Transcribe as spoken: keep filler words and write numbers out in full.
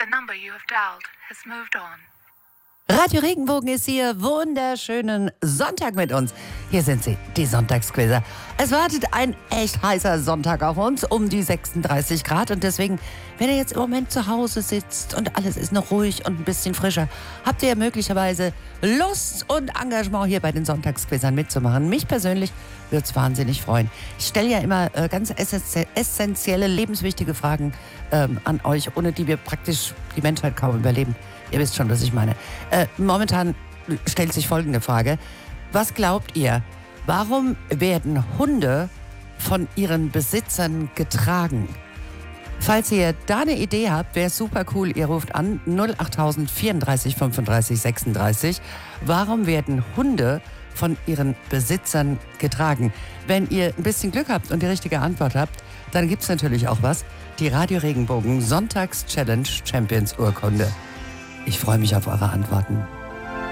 The number you have dialed has moved on. Radio Regenbogen ist hier. Wunderschönen Sonntag mit uns. Hier sind sie, die Sonntagsquizzer. Es wartet ein echt heißer Sonntag auf uns, um die sechsunddreißig Grad. Und deswegen, wenn ihr jetzt im Moment zu Hause sitzt und alles ist noch ruhig und ein bisschen frischer, habt ihr möglicherweise Lust und Engagement, hier bei den Sonntagsquizzern mitzumachen. Mich persönlich würde es wahnsinnig freuen. Ich stelle ja immer äh, ganz essentielle, lebenswichtige Fragen ähm, an euch, ohne die wir praktisch die Menschheit kaum überleben. Ihr wisst schon, was ich meine. Äh, momentan stellt sich folgende Frage. Was glaubt ihr, warum werden Hunde von ihren Besitzern getragen? Falls ihr da eine Idee habt, wäre es super cool. Ihr ruft an null acht tausend vierunddreißig fünfunddreißig sechsunddreißig. Warum werden Hunde von ihren Besitzern getragen? Wenn ihr ein bisschen Glück habt und die richtige Antwort habt, dann gibt es natürlich auch was. Die Radio Regenbogen Sonntags-Challenge Champions Urkunde. Ich freue mich auf eure Antworten.